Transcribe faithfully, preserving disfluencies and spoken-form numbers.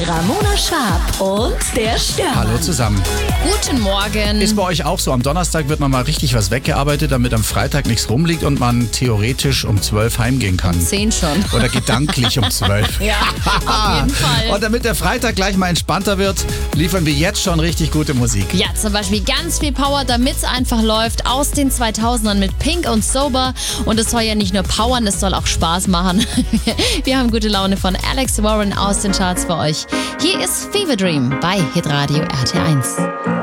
Ramona Schwab und der Stern. Hallo zusammen. Guten Morgen. Ist bei euch auch so, am Donnerstag wird nochmal richtig was weggearbeitet, damit am Freitag nichts rumliegt und man theoretisch um zwölf heimgehen kann. Zehn schon. Oder gedanklich um zwölf. Ja, auf jeden Fall. Und damit der Freitag gleich mal entspannter wird, liefern wir jetzt schon richtig gute Musik. Ja, zum Beispiel ganz viel Power, damit es einfach läuft, aus den zweitausendern mit Pink und Sober. Und es soll ja nicht nur powern, es soll auch Spaß machen. Wir haben gute Laune von Alex Warren aus den Charts für euch. Hier ist Fever Dream bei Hitradio R T eins.